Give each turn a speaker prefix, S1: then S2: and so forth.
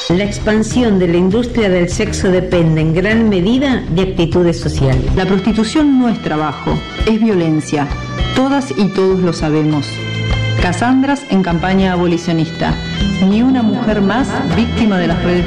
S1: La expansión de la industria del sexo depende en gran medida de actitudes sociales.
S2: La prostitución no es trabajo, es violencia. Todas y todos lo sabemos. Casandras en campaña abolicionista. Ni una mujer más víctima de las redes